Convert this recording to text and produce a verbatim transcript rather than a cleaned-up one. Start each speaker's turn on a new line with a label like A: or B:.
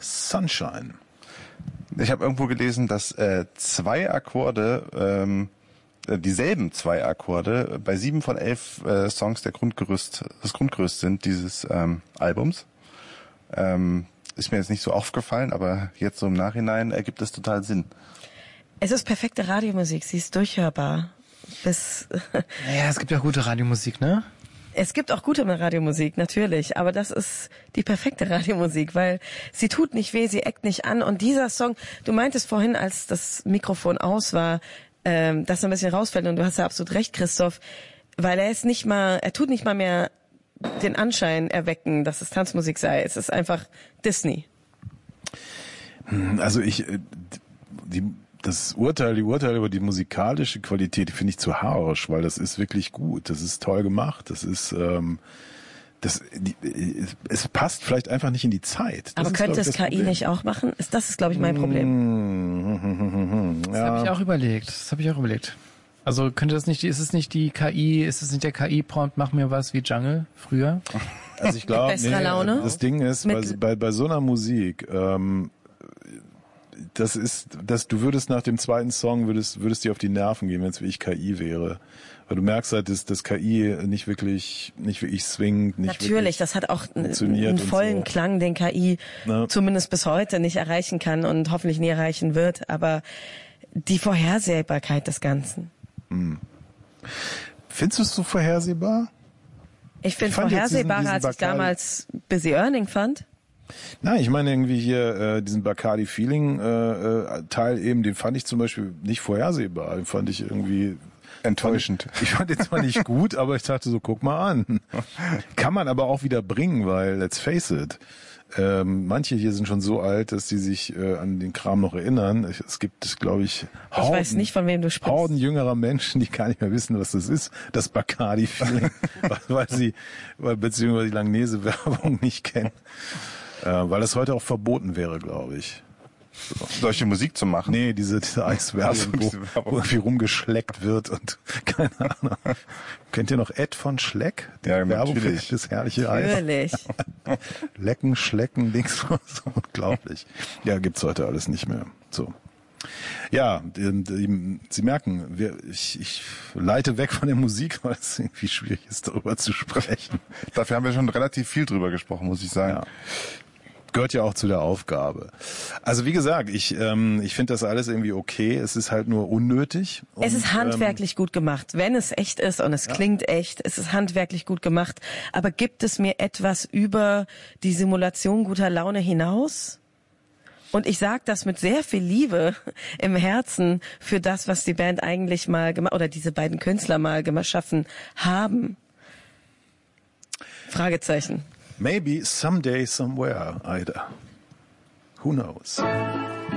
A: Sunshine.
B: Ich habe irgendwo gelesen, dass äh, zwei Akkorde, ähm, äh, dieselben zwei Akkorde bei sieben von elf äh, Songs der Grundgerüst, das Grundgerüst sind dieses ähm, Albums. Ähm, ist mir jetzt nicht so aufgefallen, aber jetzt so im Nachhinein ergibt es total Sinn.
C: Es ist perfekte Radiomusik, sie ist durchhörbar. Bis
D: naja, es gibt ja gute Radiomusik, ne?
C: Es gibt auch gute Radiomusik, natürlich, aber das ist die perfekte Radiomusik, weil sie tut nicht weh, sie eckt nicht an und dieser Song, du meintest vorhin, als das Mikrofon aus war, ähm, dass er ein bisschen rausfällt und du hast ja absolut recht, Christoph, weil er ist nicht mal, er tut nicht mal mehr den Anschein erwecken, dass es Tanzmusik sei, es ist einfach Disney.
A: Also ich, die Das Urteil, die Urteile über die musikalische Qualität, die finde ich zu harsch, weil das ist wirklich gut, das ist toll gemacht, das ist, ähm, das, die, es passt vielleicht einfach nicht in die Zeit. Das
C: Aber
A: ist,
C: könnte
A: ich,
C: es K I
A: Problem.
C: nicht auch machen? Das ist, glaube ich, mein Problem.
D: Das
A: ja.
D: habe ich auch überlegt. Das habe ich auch überlegt. Also könnte das nicht, ist es nicht die K I, ist es nicht der K I-Prompt, mach mir was wie Jungle früher?
A: Also ich glaube, nee,
C: Laune?
A: das Ding ist, bei, bei, bei so einer Musik, ähm, das ist, dass du würdest nach dem zweiten Song würdest, würdest dir auf die Nerven gehen, wenn es wie ich K I wäre. Weil du merkst halt, dass das K I nicht wirklich, nicht wirklich swingt, nicht
C: Natürlich,
A: wirklich
C: das hat auch einen,
A: funktioniert
C: einen
A: und
C: vollen
A: so.
C: Klang, den K I
A: Ja.
C: zumindest bis heute nicht erreichen kann und hoffentlich nie erreichen wird. Aber die Vorhersehbarkeit des Ganzen.
A: Hm. Findest du es so vorhersehbar?
C: Ich finde
A: Ich fand jetzt diesen-
C: vorhersehbarer,
A: diesen
C: als ich
A: Bacardi-
C: damals Busy Earning fand.
A: Nein, ich meine irgendwie hier äh, diesen Bacardi Feeling äh, äh, Teil eben, den fand ich zum Beispiel nicht vorhersehbar. Den fand ich irgendwie
B: enttäuschend.
A: Fand, ich fand den zwar nicht gut, aber ich dachte so, guck mal an. Kann man aber auch wieder bringen, weil let's face it, ähm, manche hier sind schon so alt, dass die sich äh, an den Kram noch erinnern. Es gibt, glaube ich,
C: Ich weiß nicht, von wem du sprichst.
A: Horden jüngerer Menschen, die gar nicht mehr wissen, was das ist, das Bacardi-Feeling, weil sie, weil, beziehungsweise die Langnese-Werbung nicht kennen. Äh, weil das heute auch verboten wäre, glaube ich.
B: So. Solche Musik zu machen?
A: Nee, diese, diese Eiswerbung, wo, wo irgendwie rumgeschleckt wird und keine Ahnung. Kennt ihr noch Ed von Schleck? Die
B: Ja,
A: Werbung für
B: natürlich.
A: das herrliche Eis.
C: Natürlich.
A: Lecken, Schlecken, Dings, so unglaublich. Ja, gibt's heute alles nicht mehr. So. Ja, die, die, Sie merken, wir, ich, ich leite weg von der Musik, weil es irgendwie schwierig ist, darüber zu sprechen.
B: Dafür haben wir schon relativ viel drüber gesprochen, muss ich sagen.
A: Ja. Gehört ja auch zu der Aufgabe. Also wie gesagt, ich ähm, ich finde das alles irgendwie okay. Es ist halt nur unnötig. Und,
C: Es ist handwerklich ähm, gut gemacht. Wenn es echt ist und es ja. klingt echt, es ist handwerklich gut gemacht. Aber gibt es mir etwas über die Simulation guter Laune hinaus? Und ich sage das mit sehr viel Liebe im Herzen für das, was die Band eigentlich mal gemacht oder diese beiden Künstler mal geschaffen haben. Fragezeichen.
A: Maybe someday, somewhere, Ida. Who knows?